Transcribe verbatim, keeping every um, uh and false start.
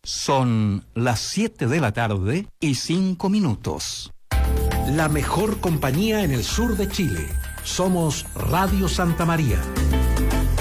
Son las siete de la tarde y cinco minutos. La mejor compañía en el sur de Chile. Somos Radio Santa María.